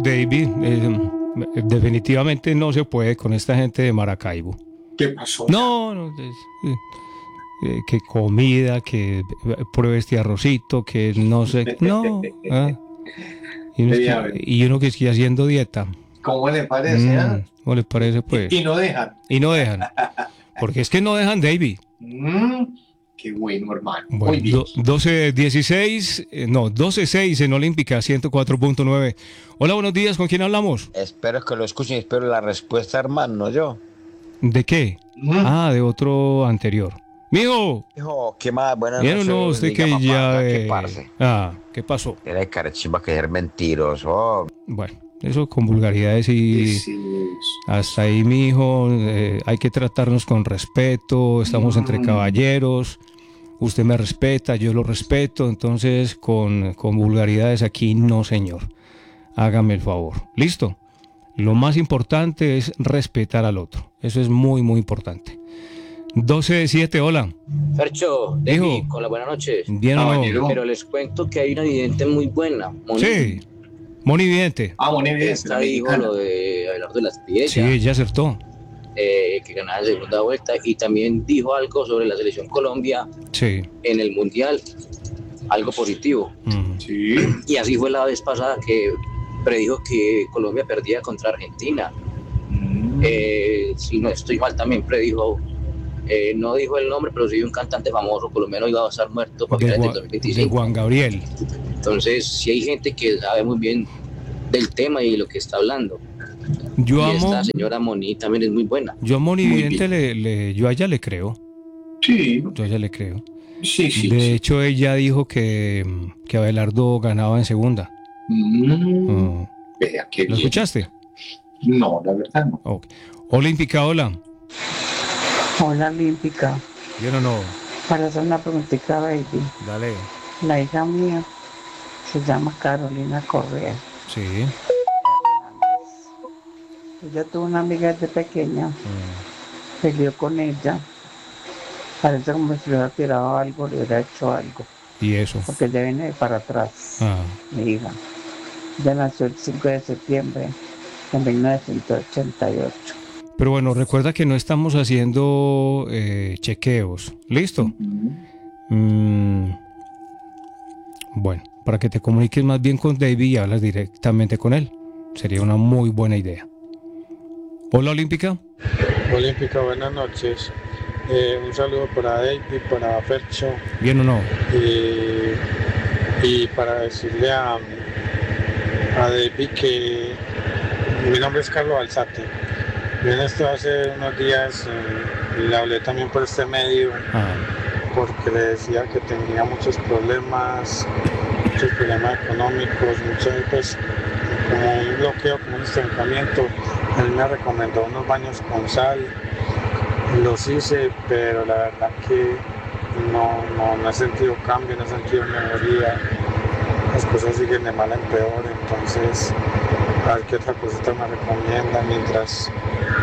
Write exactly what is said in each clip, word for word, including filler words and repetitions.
David, eh, definitivamente no se puede con esta gente de Maracaibo. ¿Qué pasó? No, no, es, eh, eh, que comida, que eh, pruebe este arrocito, que no sé, no. ah. Y, uno es que, y uno que sigue haciendo dieta. ¿Cómo le parece? Mm, ¿eh? ¿Cómo le parece, pues? Y, y no dejan. Y no dejan. Porque es que no dejan, David. Mm, qué bueno, hermano. Bueno, Muy bien. do, doce dieciséis, eh, no, doce seis en Olímpica, ciento cuatro punto nueve. Hola, buenos días, ¿con quién hablamos? Espero que lo escuchen y espero la respuesta, hermano, yo. ¿De qué? Mm. Ah, de otro anterior. Mijo. Hijo, ¿qué más? Buenas ¿Vieron noches. no? Usted diga, que papá, ya... ¿qué eh, parce? Ah, ¿qué pasó? Era de carechimba que ser mentiroso. Bueno, eso con vulgaridades y... Sí, sí. Hasta ahí, mijo, eh, hay que tratarnos con respeto, estamos entre Mm. caballeros, usted me respeta, yo lo respeto, entonces con, con vulgaridades aquí no, señor. Hágame el favor. ¿Listo? Lo más importante es respetar al otro. Eso es muy, muy importante. doce de siete, hola. Fercho, Hijo. David, con las buenas noches. ¿Bien o no? Caballero. Pero les cuento que hay una vidente muy buena. Moni. Sí. Moni Vidente. Ah, bueno, bien. Esta dijo lo de hablar de las piezas, Sí, ya acertó. eh, que ganaba en segunda vuelta, y también dijo algo sobre la selección Colombia Sí. en el Mundial, algo positivo. Mm. Sí. Y así fue la vez pasada que predijo que Colombia perdía contra Argentina. Mm. Eh, si no estoy mal, también predijo, eh, no dijo el nombre, pero sí un cantante famoso colombiano iba a estar muerto para De, finales del Gua- dos mil de veinticinco. Juan Gabriel. Entonces, sí hay gente que sabe muy bien del tema y lo que está hablando. Yo Y amo, esta señora Moni también es muy buena. yo a Moni Muy Vidente le, le- yo a ella le creo. Sí, Yo a ella le creo. sí, sí. De sí. hecho, ella dijo que, que Abelardo ganaba en segunda. Mm. Mm. Vea, qué ¿Lo bien. escuchaste? No, la verdad no. Ok. Olímpica, hola. Hola, Olímpica. ¿Bien o no? Para hacer una preguntita, baby. Dale. La hija mía se llama Carolina Correa. Sí. Ella tuvo una amiga desde pequeña, Mm. peleó con ella. Parece como si le hubiera tirado algo, le hubiera hecho algo. Y eso. Porque ella viene de para atrás, Ah. mi hija. Ella nació el cinco de septiembre de mil novecientos ochenta y ocho. Pero bueno, recuerda que no estamos haciendo eh, chequeos. ¿Listo? Mm. Mm. Bueno, para que te comuniques más bien con David y hablas directamente con él. Sería una muy buena idea. Hola, Olímpica. Olímpica, buenas noches. Eh, un saludo para David, para Fercho ¿Bien o no? y, y para decirle a, a David que mi nombre es Carlos Alzate. Yo en esto hace unos días eh, le hablé también por este medio Ah. porque le decía que tenía muchos problemas, muchos problemas económicos, muchos, pues, como un bloqueo, como un estancamiento. Él me recomendó unos baños con sal, los hice, pero la verdad que no, no, no he sentido cambio, no he sentido mejoría, las cosas siguen de mal en peor, entonces a ver qué otra cosita me recomienda mientras...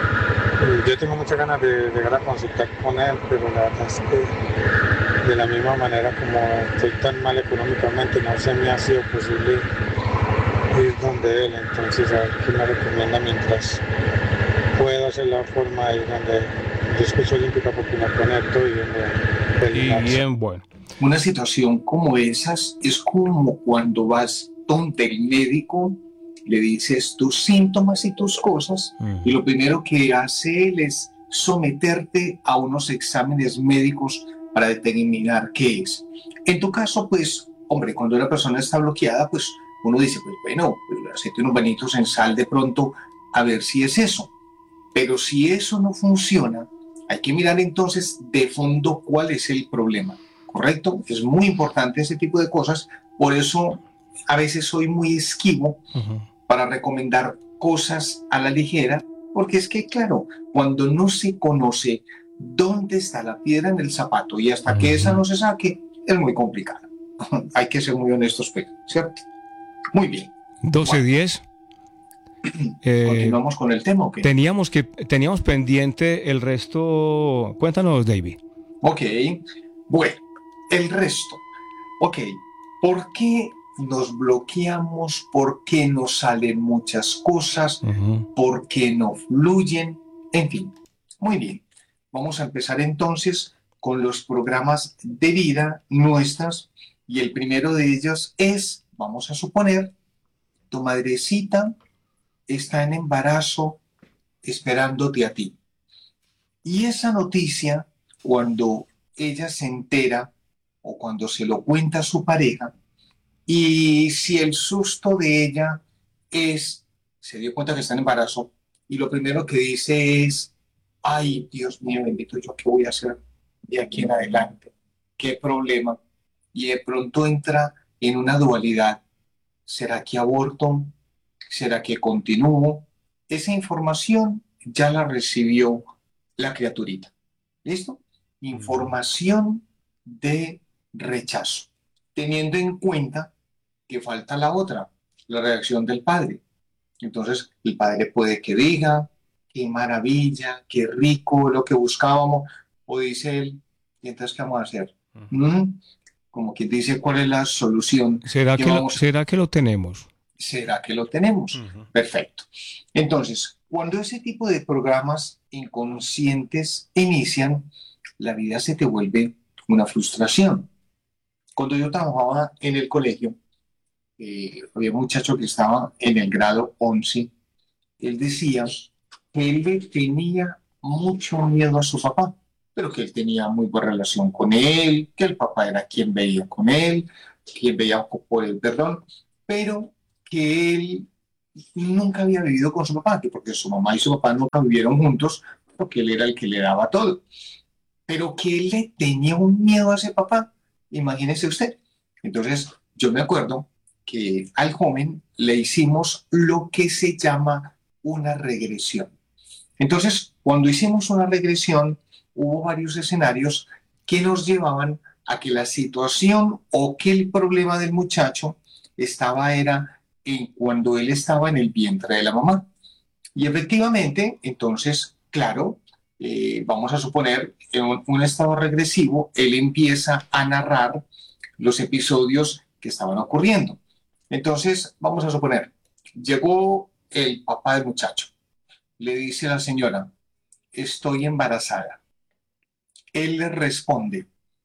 Yo tengo muchas ganas de llegar a consultar con él, pero la verdad es que de la misma manera como estoy tan mal económicamente, no se me ha sido posible ir donde él, entonces a ver qué me recomienda mientras puedo hacer la forma de ir donde yo escucho Olímpica porque me conecto y donde Y él bien, bueno. Una situación como esas es como cuando vas donde el médico le dices tus síntomas y tus cosas, Mm. y lo primero que hace él es someterte a unos exámenes médicos para determinar qué es. En tu caso, pues, hombre, cuando una persona está bloqueada, pues uno dice, pues bueno, pues, hacete unos bañitos en sal de pronto a ver si es eso. Pero si eso no funciona, hay que mirar entonces de fondo cuál es el problema, ¿correcto? Es muy importante ese tipo de cosas, por eso a veces soy muy esquivo Ujú. para recomendar cosas a la ligera, porque es que, claro, cuando no se conoce dónde está la piedra en el zapato y hasta que esa no se saque, es muy complicado. Hay que ser muy honestos, pues, ¿cierto? Muy bien. doce diez. Eh, ¿Continuamos con el tema o qué? teníamos que teníamos pendiente el resto. Cuéntanos, David. Ok, bueno, el resto. Ok, ¿por qué nos bloqueamos, por qué nos salen muchas cosas, uh-huh. por qué no fluyen, en fin. Muy bien, vamos a empezar entonces con los programas de vida nuestras, y el primero de ellos es, vamos a suponer, tu madrecita está en embarazo esperándote a ti. Y esa noticia, cuando ella se entera o cuando se lo cuenta a su pareja, y si el susto de ella es, se dio cuenta que está en embarazo, y lo primero que dice es, ay, Dios mío, bendito, ¿yo qué voy a hacer de aquí en adelante? ¿Qué problema? Y de pronto entra en una dualidad. ¿Será que aborto? ¿Será que continúo? Esa información ya la recibió la criaturita. ¿Listo? Información de rechazo, teniendo en cuenta que falta la otra, la reacción del padre. Entonces, el padre puede que diga, qué maravilla, qué rico, lo que buscábamos, o dice él, ¿y entonces qué vamos a hacer? ¿Mm? Como quien dice, ¿cuál es la solución? ¿Será que, vamos... lo, ¿será que lo tenemos? ¿Será que lo tenemos? Uh-huh. Perfecto. Entonces, cuando ese tipo de programas inconscientes inician, la vida se te vuelve una frustración. Cuando yo trabajaba en el colegio, eh, había un muchacho que estaba en el grado once, él decía que él le tenía mucho miedo a su papá, pero que él tenía muy buena relación con él, que el papá era quien veía con él, quien veía por él, perdón, pero que él nunca había vivido con su papá, porque su mamá y su papá nunca vivieron juntos, porque él era el que le daba todo. Pero que él le tenía un miedo a ese papá, imagínese usted. Entonces, yo me acuerdo que al joven le hicimos lo que se llama una regresión. Entonces, cuando hicimos una regresión, hubo varios escenarios que nos llevaban a que la situación o que el problema del muchacho estaba era en cuando él estaba en el vientre de la mamá. Y efectivamente, entonces, claro, eh, vamos a suponer en un, un estado regresivo, él empieza a narrar los episodios que estaban ocurriendo. Entonces, vamos a suponer, llegó el papá del muchacho, le dice a la señora, estoy embarazada. Él le responde,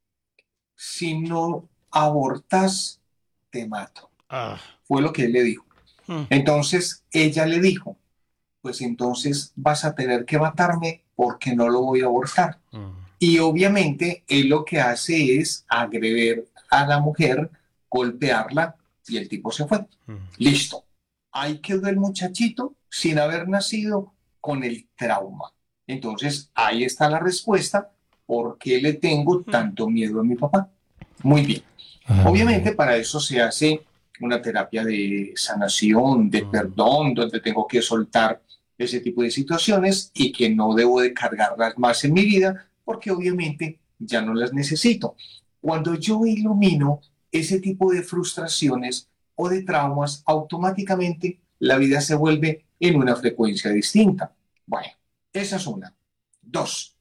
si no abortas, te mato. Ah. Fue lo que él le dijo. Hmm. Entonces, ella le dijo, pues entonces vas a tener que matarme porque no lo voy a abortar. Hmm. Y obviamente, él lo que hace es agredir a la mujer, golpearla, y el tipo se fue. Hmm. Listo. Ahí quedó el muchachito sin haber nacido con el trauma. Entonces, ahí está la respuesta. ¿Por qué le tengo tanto miedo a mi papá? Muy bien. Ah, obviamente bien. Para eso se hace una terapia de sanación, de perdón, donde tengo que soltar ese tipo de situaciones y que no debo de cargarlas más en mi vida porque obviamente ya no las necesito. Cuando yo ilumino ese tipo de frustraciones o de traumas, automáticamente la vida se vuelve en una frecuencia distinta. Bueno, esa es una. Dos.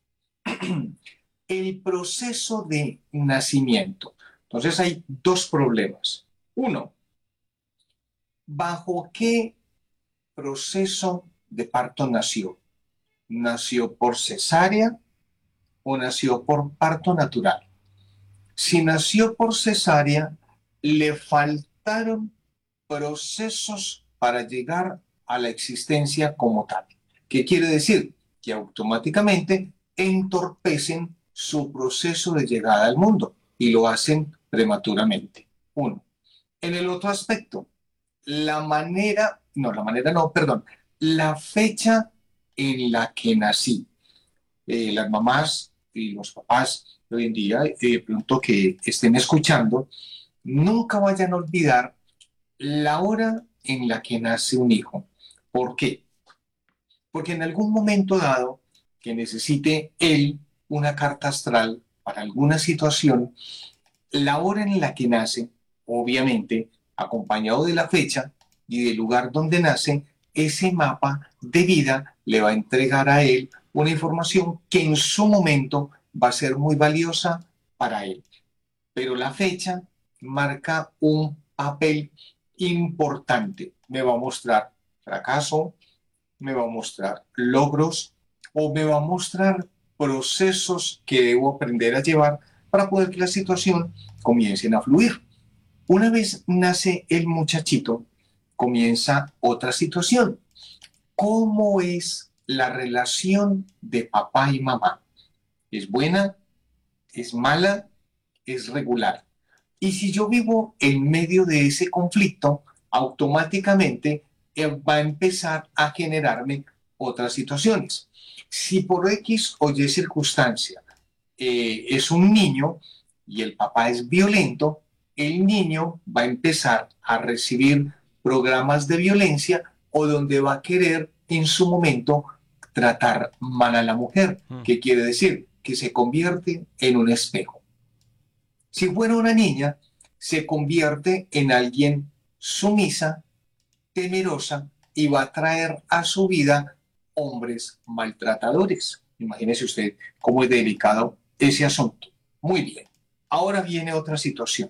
El proceso de nacimiento. Entonces hay dos problemas. Uno, ¿bajo qué proceso de parto nació? ¿Nació por cesárea o nació por parto natural? Si nació por cesárea, le faltaron procesos para llegar a la existencia como tal. ¿Qué quiere decir? Que automáticamente entorpecen su proceso de llegada al mundo y lo hacen prematuramente. Uno. En el otro aspecto, la manera, no, la manera no, perdón, la fecha en la que nací. Eh, las mamás y los papás de hoy en día, eh, de pronto que estén escuchando, nunca vayan a olvidar la hora en la que nace un hijo. ¿Por qué? Porque en algún momento dado que necesite él una carta astral para alguna situación, la hora en la que nace, obviamente, acompañado de la fecha y del lugar donde nace, ese mapa de vida le va a entregar a él una información que en su momento va a ser muy valiosa para él. Pero la fecha marca un papel importante. Me va a mostrar fracaso, me va a mostrar logros o me va a mostrar procesos que debo aprender a llevar para poder que la situación comience a fluir. Una vez nace el muchachito, comienza otra situación. ¿Cómo es la relación de papá y mamá? ¿Es buena? ¿Es mala? ¿Es regular? Y si yo vivo en medio de ese conflicto, automáticamente eh, va a empezar a generarme otras situaciones. Si por X o Y circunstancia eh, es un niño y el papá es violento, el niño va a empezar a recibir programas de violencia o donde va a querer en su momento tratar mal a la mujer. Mm. ¿Qué quiere decir? Que se convierte en un espejo. Si fuera una niña, se convierte en alguien sumisa, temerosa y va a traer a su vida hombres maltratadores. Imagínese usted cómo es delicado ese asunto. Muy bien. Ahora viene otra situación.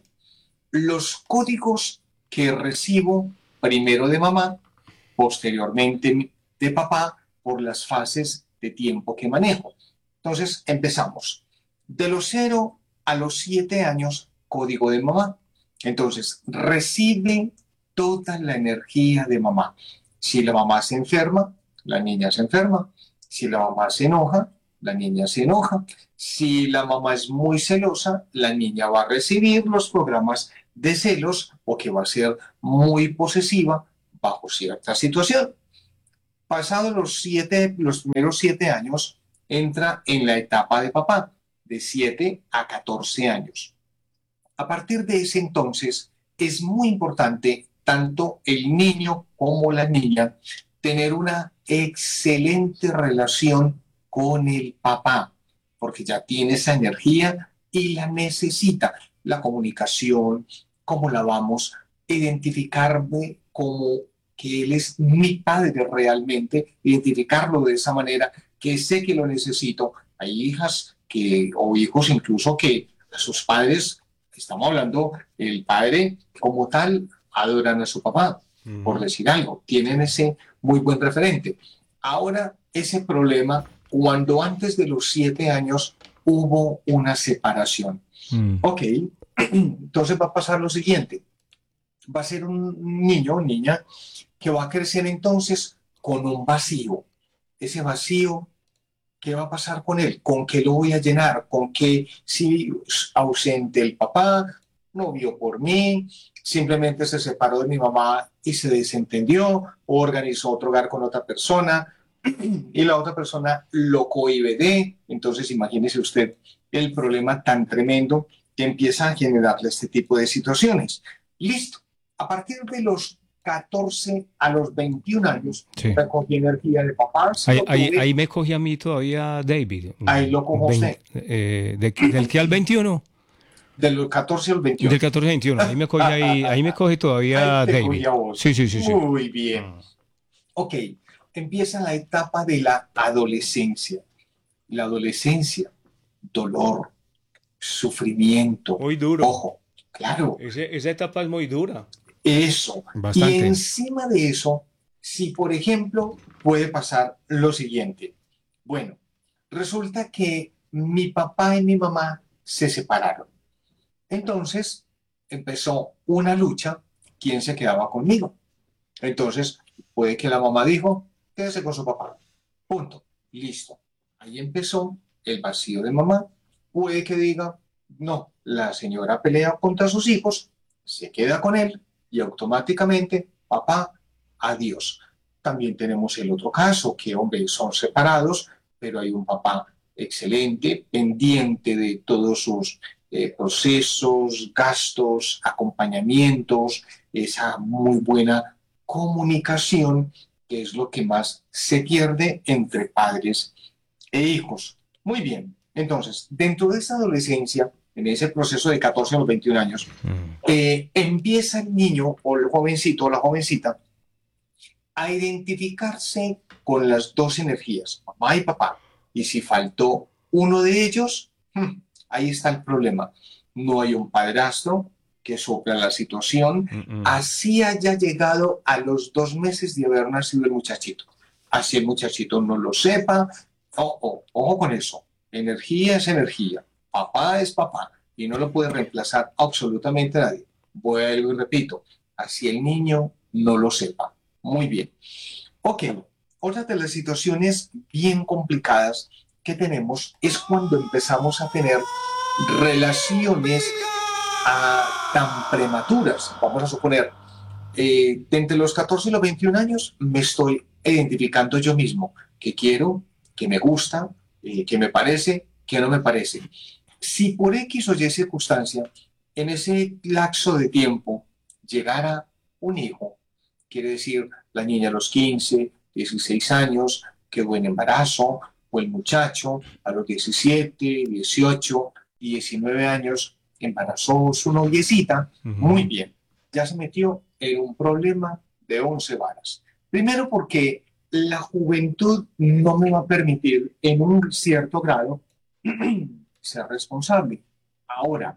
Los códigos que recibo primero de mamá, posteriormente de papá, por las fases de tiempo que manejo. Entonces, empezamos. De los cero a los siete años, código de mamá. Entonces, recibe toda la energía de mamá. Si la mamá se enferma, la niña se enferma. Si la mamá se enoja, la niña se enoja. Si la mamá es muy celosa, la niña va a recibir los programas de celos o que va a ser muy posesiva bajo cierta situación. Pasados los siete, los primeros siete años, entra en la etapa de papá, de siete a catorce años. A partir de ese entonces, es muy importante, tanto el niño como la niña, tener una excelente relación con el papá, porque ya tiene esa energía y la necesita. La comunicación, cómo la vamos a identificarme como que él es mi padre realmente, identificarlo de esa manera, que sé que lo necesito. Hay hijas que, o hijos incluso que a sus padres, estamos hablando, el padre como tal, adoran a su papá, mm. por decir algo, tienen ese muy buen referente. Ahora, ese problema, cuando antes de los siete años hubo una separación. Mm. Ok, entonces va a pasar lo siguiente. Va a ser un niño o niña que va a crecer entonces con un vacío. Ese vacío, ¿qué va a pasar con él? ¿Con qué lo voy a llenar? ¿Con qué si ausente el papá, no vio por mí, simplemente se separó de mi mamá y se desentendió, o organizó otro hogar con otra persona y la otra persona lo cohíbe de? Entonces imagínese usted el problema tan tremendo que empieza a generarle este tipo de situaciones. Listo. A partir de los catorce a los veintiún años, sí. Recogí energía de papá. Ahí, ahí, ahí me cogí a mí todavía David. Ahí lo cojo usted. Eh, de, ¿Del que al veintiuno? Del catorce al veintiuno. Del catorce al veintiuno. Ahí me cogí, ahí, ahí me coge todavía David. Sí, sí, sí, sí. Muy bien. Mm. Ok. Empieza la etapa de la adolescencia. La adolescencia, dolor, sufrimiento. Muy duro. Ojo, claro. Ese, esa etapa es muy dura. Eso. Bastante. Y encima de eso, si por ejemplo puede pasar lo siguiente. Bueno, resulta que mi papá y mi mamá se separaron. Entonces empezó una lucha, ¿quién se quedaba conmigo? Entonces puede que la mamá dijo, quédese con su papá. Punto. Listo. Ahí empezó el vacío de mamá. Puede que diga, no, la señora pelea contra sus hijos, se queda con él y automáticamente, papá, adiós. También tenemos el otro caso, que, hombre, son separados, pero hay un papá excelente, pendiente de todos sus eh, procesos, gastos, acompañamientos, esa muy buena comunicación, que es lo que más se pierde entre padres e hijos. Muy bien, entonces, dentro de esa adolescencia, en ese proceso de catorce a los veintiún años, mm. eh, empieza el niño o el jovencito o la jovencita a identificarse con las dos energías, mamá y papá. Y si faltó uno de ellos, hmm, ahí está el problema. No hay un padrastro, que sopla la situación, Mm, mm. así haya llegado a los dos meses de haber nacido el muchachito. Así el muchachito no lo sepa. Ojo, ojo con eso. Energía es energía. Papá es papá y no lo puede reemplazar absolutamente nadie. Vuelvo y repito, así el niño no lo sepa. Muy bien. Ok, otra de las situaciones bien complicadas que tenemos es cuando empezamos a tener relaciones ah, tan prematuras. Vamos a suponer, eh, de entre los catorce y los veintiún años me estoy identificando yo mismo, que quiero, que me gusta, eh, que me parece, que no me parece. Si por X o Y circunstancia, en ese lapso de tiempo, llegara un hijo, quiere decir la niña a los quince, dieciséis años, quedó en embarazo, o el muchacho a los diecisiete, dieciocho, diecinueve años, embarazó su noviecita, Ujú. muy bien, ya se metió en un problema de once varas. Primero porque la juventud no me va a permitir en un cierto grado ser responsable. Ahora,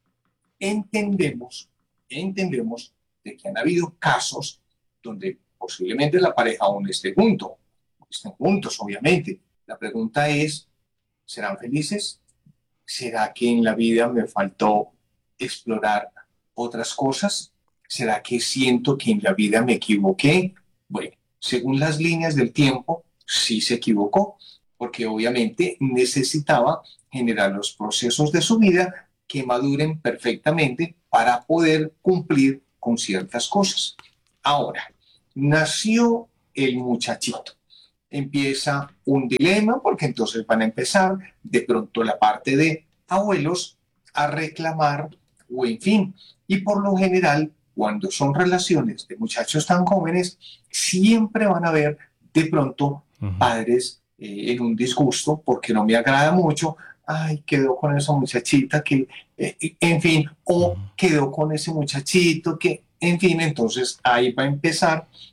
entendemos, entendemos de que han habido casos donde posiblemente la pareja aún esté junto, estén juntos, obviamente. La pregunta es, ¿serán felices? ¿Será que en la vida me faltó explorar otras cosas? ¿Será que siento que en la vida me equivoqué? Bueno, según las líneas del tiempo, sí se equivocó, porque obviamente necesitaba generar los procesos de su vida que maduren perfectamente para poder cumplir con ciertas cosas. Ahora, nació el muchachito. Empieza un dilema porque entonces van a empezar de pronto la parte de abuelos a reclamar o en fin. Y por lo general, cuando son relaciones de muchachos tan jóvenes, siempre van a haber de pronto Ujú. padres eh, en un disgusto porque no me agrada mucho. Ay, quedó con esa muchachita que, eh, en fin, o Ujú. quedó con ese muchachito que, en fin, entonces ahí va a empezar